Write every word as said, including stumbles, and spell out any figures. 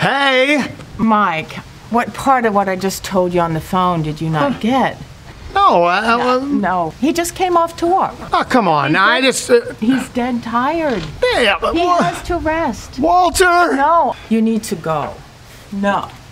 Hey! Mike, what part of what I just told you on the phone did you not get? No, I, I, No, no, he just came off to work. Oh, come on. Now, I just... Uh, He's dead tired. yeah, but He Wa- has to rest. Walter! No, you need to go. No.